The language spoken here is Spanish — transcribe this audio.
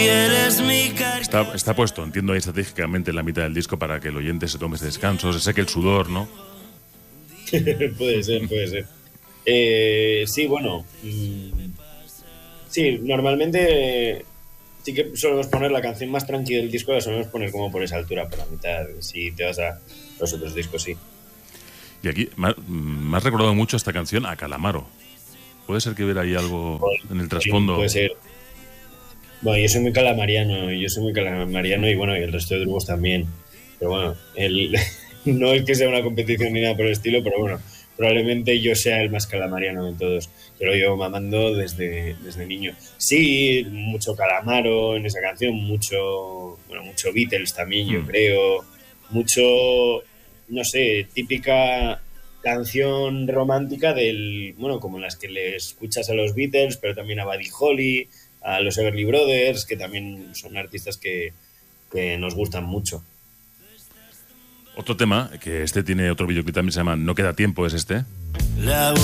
Está puesto, entiendo ahí estratégicamente en la mitad del disco para que el oyente se tome ese descanso, se seque el sudor, ¿no? Puede ser. Sí, bueno. Sí, normalmente sí que solemos poner la canción más tranquila del disco, la solemos poner como por esa altura, por la mitad. Si te vas a los otros discos, sí. Y aquí me has recordado mucho esta canción a Calamaro. ¿Puede ser que hubiera ahí algo en el trasfondo? Puede ser. Bueno, yo soy muy calamariano y bueno, y el resto de grupos también. Pero bueno, no es que sea una competición ni nada por el estilo, pero bueno, probablemente yo sea el más calamariano de todos. Yo lo llevo mamando desde niño. Sí, mucho Calamaro en esa canción, mucho Beatles también, yo creo. Mucho, no sé, típica canción romántica como las que le escuchas a los Beatles, pero también a Buddy Holly, a los Everly Brothers, que también son artistas que nos gustan mucho. Otro tema, que este tiene otro videoclip también, se llama No queda tiempo, es este.